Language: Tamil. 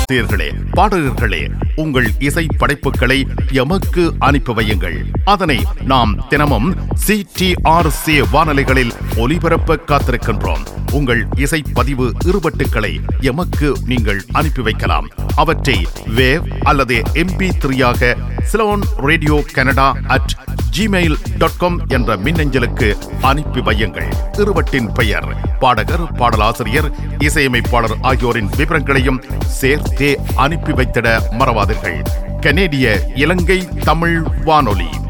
பாடலாசிரியர்களே, பாடகர்களே, உங்கள் இசை படைப்புகளை எமக்கு அனுப்பி வையுங்கள். அதனை நாம் தினமும் CTRC வானொலிகளில் ஒலிபரப்ப காத்திருக்கின்றோம். உங்கள் இசை பதிவு இருபட்டுக்களை எமக்கு நீங்கள் அனுப்பி வைக்கலாம். அவற்றை வேவ் அல்லது MP3 Ceylon radio Canada @gmail.com என்ற மின்னஞ்சலுக்கு அனுப்பி வையுங்கள். இருவட்டின் பெயர், பாடகர், பாடலாசிரியர், இசையமைப்பாளர் ஆகியோரின் விவரங்களையும் சேர்த்தே அனுப்பி வைத்திட மறவாதீர்கள். கனேடிய இலங்கை தமிழ் வானொலி.